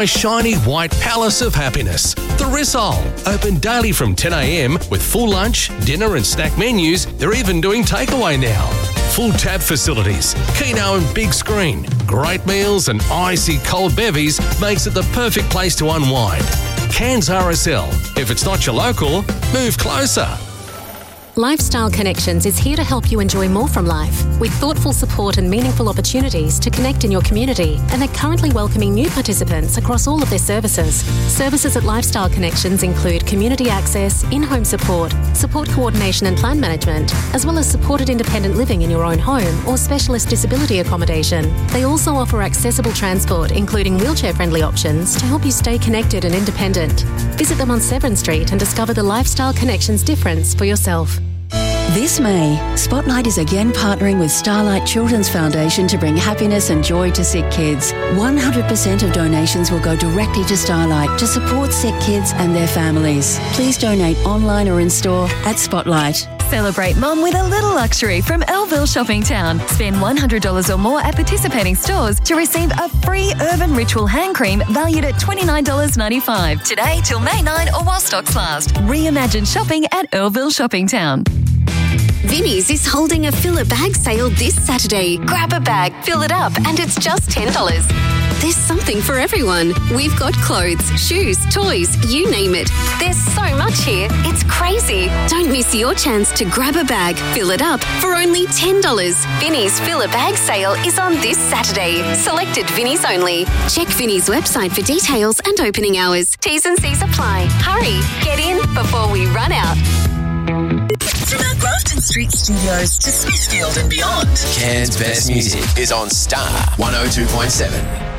A shiny white palace of happiness. The Rissole. Open daily from 10 a.m. with full lunch, dinner and snack menus. They're even doing takeaway now. Full tab facilities, Keno and big screen. Great meals and icy cold bevies makes it the perfect place to unwind. Cairns RSL. If it's not your local, move closer. Lifestyle Connections is here to help you enjoy more from life with thoughtful support and meaningful opportunities to connect in your community, and they're currently welcoming new participants across all of their services. Services at Lifestyle Connections include community access, in-home support coordination and plan management, as well as supported independent living in your own home or specialist disability accommodation. They also offer accessible transport, including wheelchair-friendly options to help you stay connected and independent. Visit them on Severn Street and discover the Lifestyle Connections difference for yourself. This May, Spotlight is again partnering with Starlight Children's Foundation to bring happiness and joy to sick kids. 100% of donations will go directly to Starlight to support sick kids and their families. Please donate online or in store at Spotlight. Celebrate Mum with a little luxury from Elville Shopping Town. Spend $100 or more at participating stores to receive a free Urban Ritual hand cream valued at $29.95. Today till May 9 or while stocks last. Reimagine shopping at Elville Shopping Town. Vinnie's is holding a fill a bag sale this Saturday. Grab a bag, fill it up, and it's just $10. There's something for everyone. We've got clothes, shoes, toys, you name it. There's so much here, it's crazy. Don't miss your chance to grab a bag, fill it up for only $10. Vinnie's Fill a Bag sale is on this Saturday. Selected Vinnie's only. Check Vinnie's website for details and opening hours. T's and C's apply. Hurry, get in before we run out. From our Grafton Street studios to Smithfield and beyond, Cairns' best music is on Star 102.7.